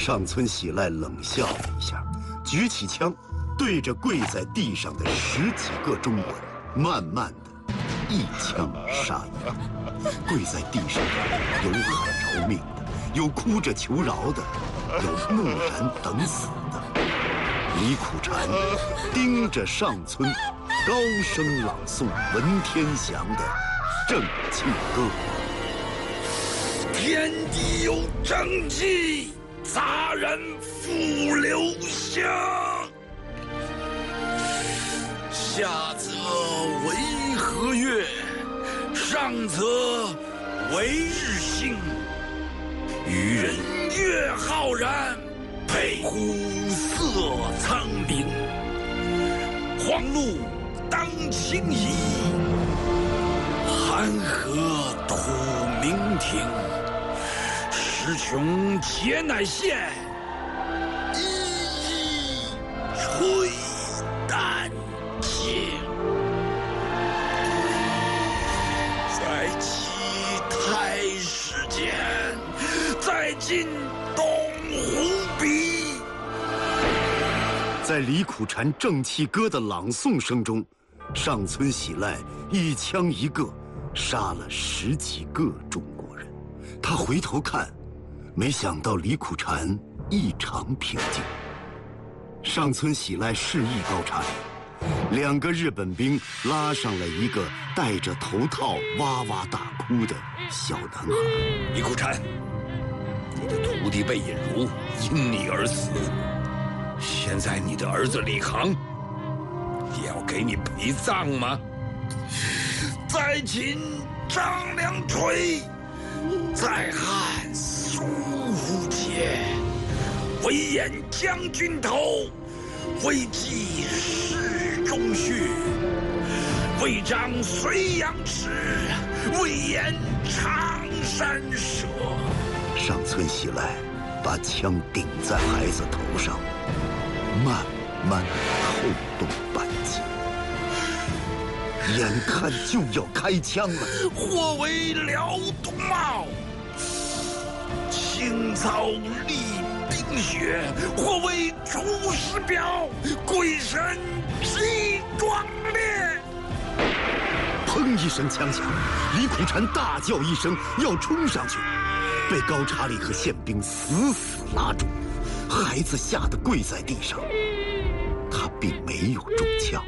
上村喜赖冷笑了一下，举起枪，对着跪在地上的10几个中国人，慢慢的一枪杀一个。跪在地上的有喊饶命的，有哭着求饶的，有木然等死的。李苦禅盯着上村，高声朗诵文天祥的正气歌： 天地有正气，杂人复流香。下则为和月，上则为日星。渔人月浩然，佩乎色苍冥。黄露当清夷，寒河吐明庭。时穷节乃现，一一垂丹青。在其太史间，在今东湖笔。 在李苦禅正气歌的朗诵声中，上村喜赖一枪一个，杀了10几个中国人。他回头看，没想到李苦禅异常平静。上村喜赖示意高查理，2个日本兵拉上了一个戴着头套哇哇大哭的小男孩。 李苦禅，你的徒弟魏隐如因你而死，现在你的儿子李航也要给你陪葬吗？在秦张良垂，在汉苏武节，唯言将军头，未记事中血，未彰睢阳尺，未言常山舍。 上村喜赖把枪顶在孩子头上，慢慢扣动扳机，眼看就要开枪了。 或为辽东帽，青草立冰雪；或为出师表，鬼神激壮烈。 砰一声枪响，李苦禅大叫一声要冲上去，被高查理和宪兵死死拉住。孩子吓得跪在地上，他并没有中枪。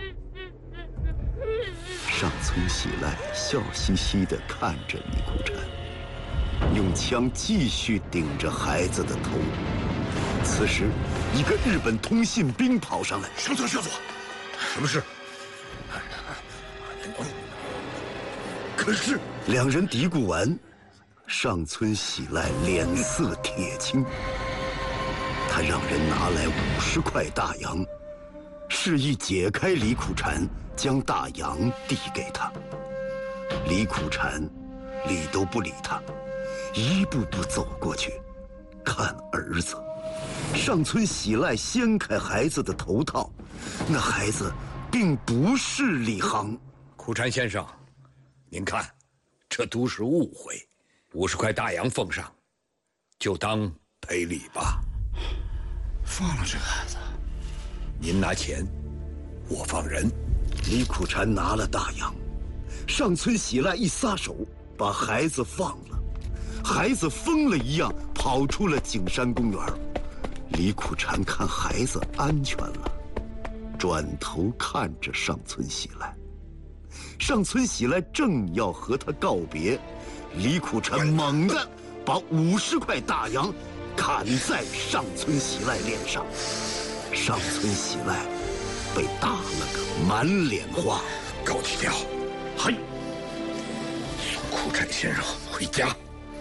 上村喜赖笑嘻嘻地看着李苦禅，用枪继续顶着孩子的头。此时，一个日本通信兵跑上来：“ 上座，上座，什么事？”可是 2人嘀咕完，上村喜赖脸色铁青。他让人拿来50块大洋，示意解开李苦禅，将大洋递给他。李苦禅理都不理他，一步步走过去，看儿子。上村喜赖掀开孩子的头套，那孩子并不是李航。 苦禅先生，您看，这都是误会，50块大洋奉上，就当赔礼吧。 放了这个孩子， 您拿钱，我放人。 李苦禅拿了大洋，上村喜赖一撒手，把孩子放了。孩子疯了一样跑出了景山公园。李苦禅看孩子安全了，转头看着上村喜赖。上村喜赖正要和他告别，李苦禅猛地把50块大洋砍在上村喜赖脸上，上村喜赖被打了个满脸花。 高启调， 嘿， 苦禅先生回家。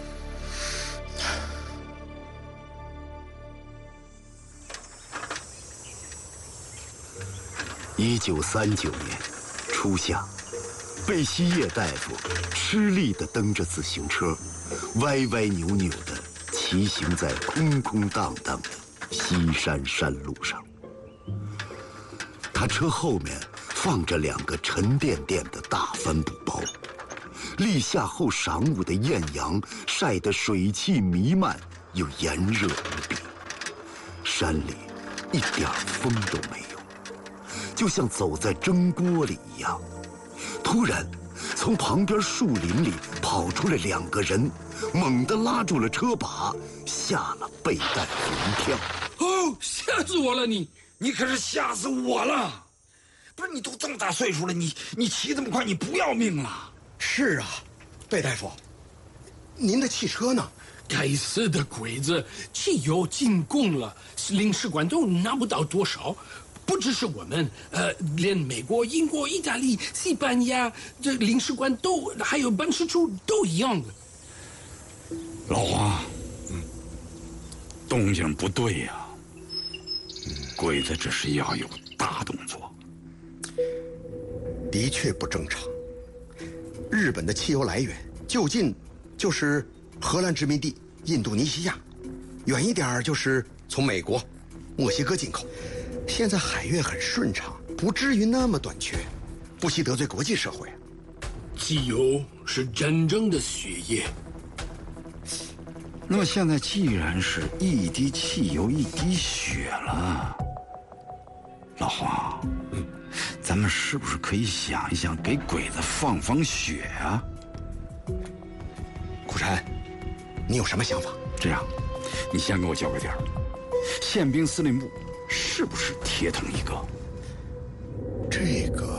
1939年初夏，贝希叶大夫吃力地蹬着自行车，歪歪扭扭地骑行在空空荡荡的西山山路上。他车后面放着2个沉甸甸的大帆布包，立夏后晌午的艳阳晒得水汽弥漫又炎热无比。 山里一点风都没有，就像走在蒸锅里一样。突然，从旁边树林里跑出来2个人，猛地拉住了车把，吓了贝大夫一跳。 哦，吓死我了！你可是吓死我了！不是你都这么大岁数了，你骑这么快，你不要命了？ 是啊，贝大夫，您的汽车呢？ 该死的鬼子，汽油进贡了，领事馆都拿不到多少。不只是我们，连美国、英国、意大利、西班牙这领事馆都，还有办事处都一样的。 老黄，动静不对呀。鬼子这是要有大动作。 的确不正常。日本的汽油来源就近就是荷兰殖民地印度尼西亚，远一点就是从美国、墨西哥进口。现在海运很顺畅，不至于那么短缺，不惜得罪国际社会。 汽油是战争的血液。 那么现在既然是一滴汽油一滴血了，老黄，咱们是不是可以想一想，给鬼子放放血啊？ 苦禅，你有什么想法？ 这样，你先给我交个底儿，宪兵司令部是不是铁桶一个？ 这个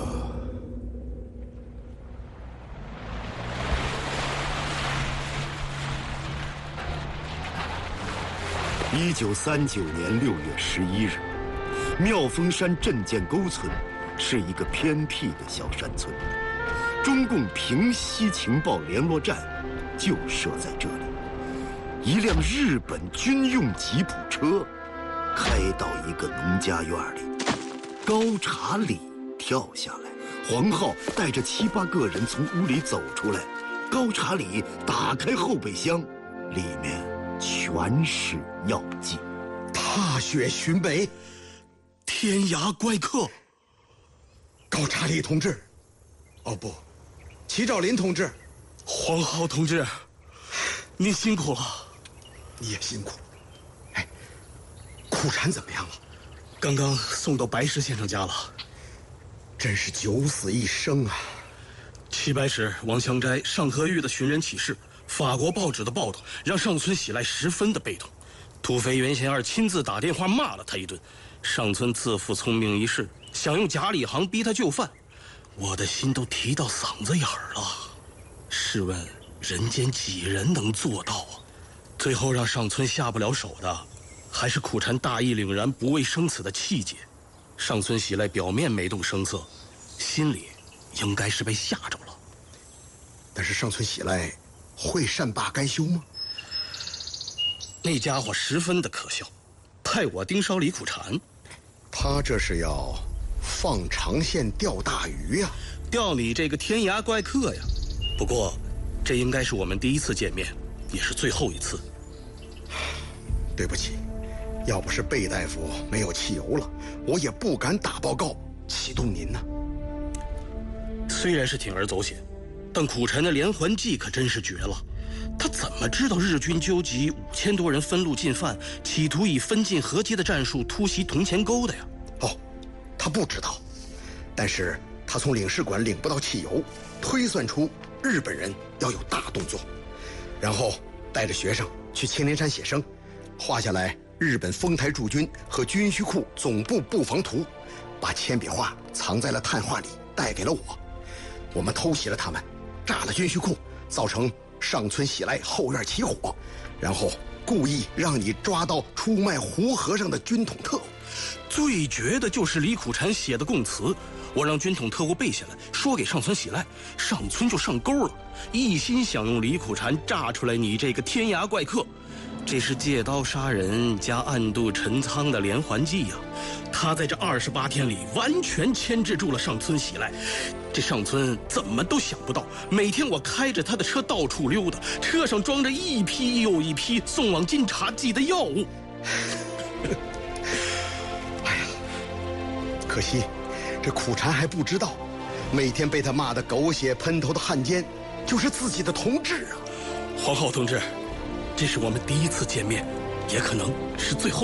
1939年6月11日，妙峰山镇建沟村是一个偏僻的小山村，中共平西情报联络站就设在这里。一辆日本军用吉普车开到一个农家院里，高查理跳下来，黄浩带着7、8个人从屋里走出来。高查理打开后备箱，里面全是药剂。 踏雪寻梅， 天涯怪客。 高查理同志，哦不，齐兆林同志， 黄浩同志，您辛苦了。 你也辛苦。哎，苦禅怎么样了？ 刚刚送到白石先生家了。 真是九死一生啊！ 齐白石、王香斋、尚和玉的寻人启事，法国报纸的报道，让上村喜来十分的被动。土肥原贤二亲自打电话骂了他一顿。上村自负聪明一世，想用假礼行逼他就范，我的心都提到嗓子眼儿了。试问人间几人能做到啊？最后让上村下不了手的，还是苦禅大义凛然、不畏生死的气节。上村喜来表面没动声色，心里应该是被吓着了。 但是上村喜来会善罢甘休吗？ 那家伙十分的可笑，派我盯梢李苦禅。 他这是要放长线钓大鱼呀， 钓你这个天涯怪客呀！不过，这应该是我们第一次见面，也是最后一次。 对不起，要不是贝大夫没有汽油了，我也不敢打报告启动您呢。 虽然是铤而走险，但苦禅的连环计可真是绝了。他怎么知道日军纠集5000多人分路进犯，企图以分进合击的战术突袭铜钱沟的呀？ 哦，他不知道，但是他从领事馆领不到汽油，推算出日本人要有大动作，然后带着学生去千年山写生，画下来日本丰台驻军和军需库总部布防图，把铅笔画藏在了碳画里，带给了我。我们偷袭了他们，炸了军需库，造成上村喜来后院起火，然后故意让你抓到出卖胡和尚的军统特务。 最绝的就是李苦禅写的供词，我让军统特务背下来，说给上村喜来，上村就上钩了，一心想用李苦禅炸出来你这个天涯怪客。这是借刀杀人加暗度陈仓的连环计呀！他在这28天里完全牵制住了上村喜来。这上村怎么都想不到，每天我开着他的车到处溜达，车上装着一批又一批送往晋察冀的药物。 哎呀，可惜这苦禅还不知道，每天被他骂得狗血喷头的汉奸，就是自己的同志啊！ 黄浩同志，这是我们第一次见面，也可能是最后